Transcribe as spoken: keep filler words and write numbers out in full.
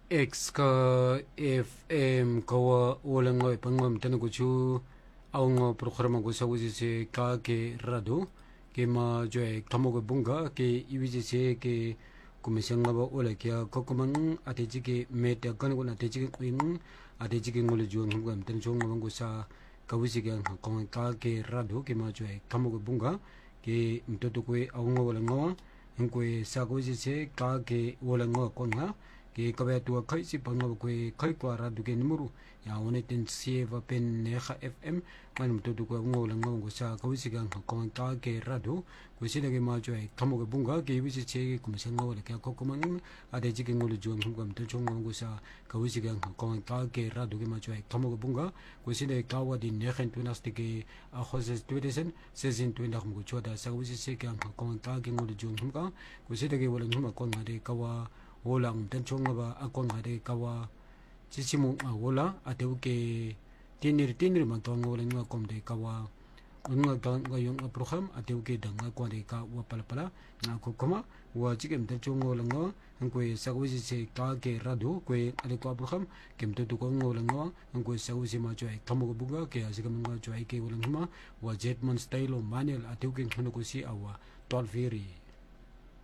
X ka F M kawa walang ngo pangam tanong ko chu ang programa ko sa wusi se ka ke rado ke ma joe kamo ko bunga ke iwisi se ke kumisang nga ba wala kya kokumang ate jike meta kan ko ate jike kuin ate jike ngol juang ngam tan chong ngam ko sa kawisi ke kong ka ke rado ke ma joe kamo ko bunga ke mtoto ko ang wala ngawa ko sa wusi se ka ke wala ngawa ko nga ke kabe tua kai si pangab ko kai ko ra du ke numero ya one ten sieva pen neha F M man to du ko ngol ngol ko sa ko si gang ko ka ke rado ko si de ma jo ai kamo ke bunga ke wi si che ko sa ngol ke ko ko man ade ji ke ngol jo ngam to chong ngol ko sa ko si gang ko ka ke rado ke ma jo ai kamo ke bunga ko si de ka wa di neha tu nas de ke a hoses tu de sen se sin tu ndak mo cho da sa ko si se gang ko ka ke ngol jo ngam ko si de ke wala ngam ko ma de ka wa wolang dan chong ba akon hade kawa chichimu wola ateuke tinir tinir man tong wolang nga kom de kawa nga nga yung program ateuke dang ko de ka wa pala pala nga ko koma wa chikem dan chong wolang nga ngko sa ko si se ka ke rado ko ale ko program kem to ko wolang nga ngko sa ko si ma choi kamo ko buga ke asika mga choi ke wolang ma wa jetman style manual ateuke khono ko si awa tol feri